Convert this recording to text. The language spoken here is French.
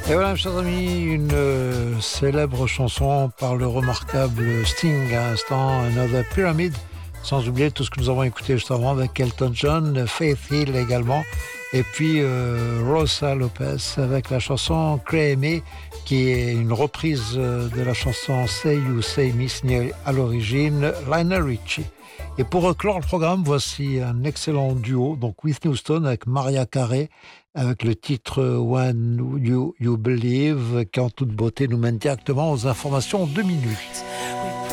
Et voilà, chers amis, une célèbre chanson par le remarquable Sting à l'instant, Another Pyramid, sans oublier tout ce que nous avons écouté juste avant avec Elton John, Faith Hill également, et puis Rosa Lopez avec la chanson Cray Me, qui est une reprise de la chanson Say You Say Me, signée à l'origine Lionel Richie. Et pour clore le programme, voici un excellent duo, donc Whitney Houston avec Mariah Carey, avec le titre When You Believe, qui en toute beauté nous mène directement aux informations en 2 minutes.